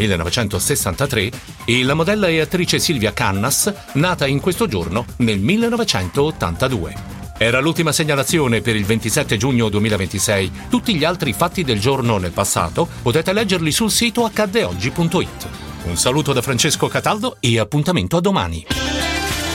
1963, e la modella e attrice Silvia Cannas, nata in questo giorno nel 1982. Era l'ultima segnalazione per il 27 giugno 2026. Tutti gli altri fatti del giorno nel passato potete leggerli sul sito accaddeoggi.it. Un saluto da Francesco Cataldo e appuntamento a domani.